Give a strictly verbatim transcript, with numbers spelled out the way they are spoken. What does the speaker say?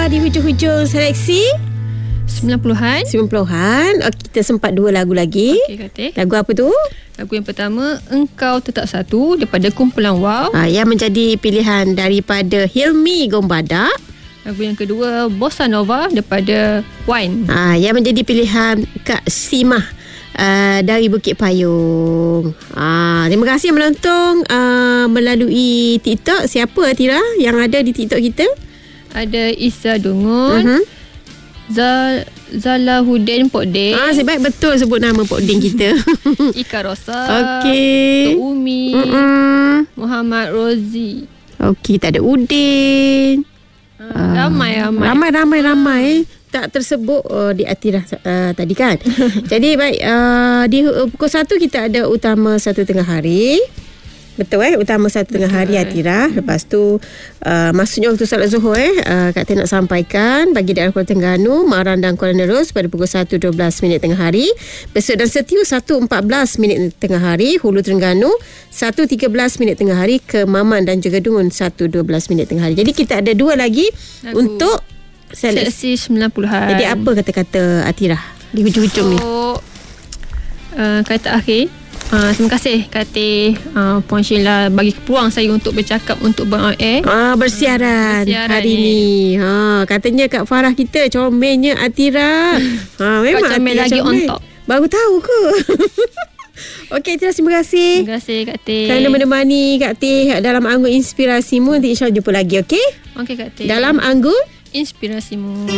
dah di hujung-hujung seleksi sembilan puluhan. sembilan puluhan. Okay, kita sempat dua lagu lagi. Okey, Kati. Lagu apa tu? Lagu yang pertama, Engkau Tetap Satu daripada kumpulan Wow. Ha, yang menjadi pilihan daripada Hilmi Gombada. Lagu yang kedua, Bossa Nova daripada Wine. Ha, yang menjadi pilihan Kak Simah uh, dari Bukit Payung. Ha, terima kasih menonton uh, melalui TikTok. Siapa Atira yang ada di TikTok kita? Ada Isa Dungun, Uh-huh. Zal Zalahuddin Pokding, Ah, sebaik betul sebut nama Pokding kita. Ika Rosa, Okey. Tok Umi, Mm-mm. Muhammad Rozi. Okey, tak ada Udin. Uh, ramai ramai. Ramai ramai ramai tak tersebut uh, di Atira uh, tadi kan. Jadi baik, uh, di uh, pukul satu kita ada utama satu tengah hari. Betul eh, utama satu tengah hari Atira. Lepas tu uh, maksudnya waktu salat Zuhur eh uh, Kak Tia nak sampaikan bagi daerah Kuala Terengganu, Maran dan Kuala Nerus pada pukul satu dua belas minit tengah hari. Besok dan Setiu satu empat belas minit tengah hari. Hulu Terengganu satu tiga belas minit tengah hari. Ke Maman dan juga Dungun satu dua belas minit tengah hari. Jadi kita ada dua lagi Lagu untuk seleksi sembilan puluhan. Jadi apa kata-kata Atira di hujung-hujung ni? So, uh, kata akhir, Uh, terima kasih Kati uh, Puan Sheila bagi peluang saya untuk bercakap, untuk ber-on-air. Ah, bersiaran, bersiaran hari ni. ni. Ha, katanya Kak Farah kita comelnya Atira. Ha, memang Kau comel Atira lagi comel. on top. Baru tahu ke? Okey, Atira, terima kasih. Terima kasih Kati. Kerana menemani Kak Teh dalam Anggun Inspirasimu. Nanti insyaAllah jumpa lagi, okey? Okey Kati. Dalam Anggun Inspirasimu.